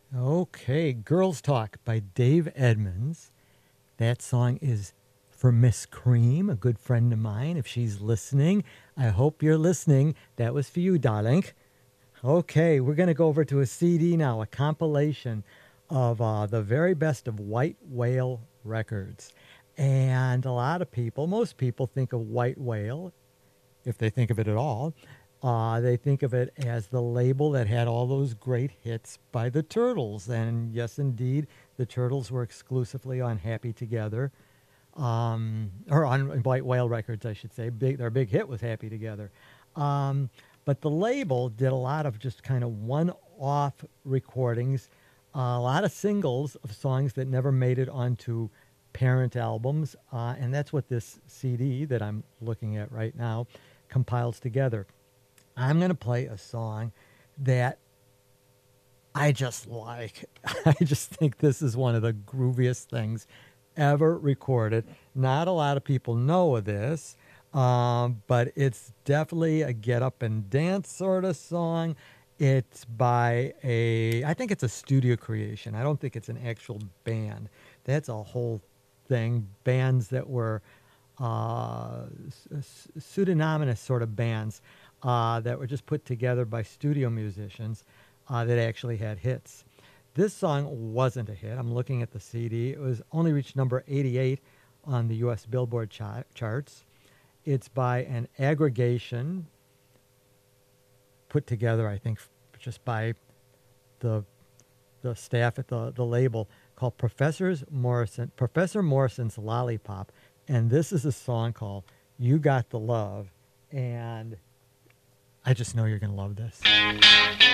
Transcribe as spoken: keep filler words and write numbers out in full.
Okay, Girls Talk by Dave Edmunds. That song is for Miss Cream, a good friend of mine. If she's listening, I hope you're listening. That was for you, darling. Okay, we're going to go over to a C D now, a compilation of uh, the very best of White Whale Records. And a lot of people, most people think of White Whale, if they think of it at all, uh, they think of it as the label that had all those great hits by the Turtles. And yes, indeed, the Turtles were exclusively on Happy Together, um, or on White Whale Records, I should say. Big, their big hit was Happy Together. Um, but the label did a lot of just kind of one-off recordings, uh, a lot of singles of songs that never made it onto parent albums, uh, and that's what this C D that I'm looking at right now compiles together. I'm going to play a song that I just like. I just think this is one of the grooviest things ever recorded. Not a lot of people know of this, um, but it's definitely a get up and dance sort of song. It's by a, I think it's a studio creation. I don't think it's an actual band. That's a whole thing. Bands that were uh, s- pseudonymous sort of bands uh, that were just put together by studio musicians uh, that actually had hits. This song wasn't a hit. I'm looking at the C D. It was only reached number eighty-eight on the U S Billboard cha- charts. It's by an aggregation put together, I think, f- just by the the staff at the, the label called Professor's Morrison, Professor Morrison's Lollipop. And this is a song called You Got the Love. And I just know you're going to love this.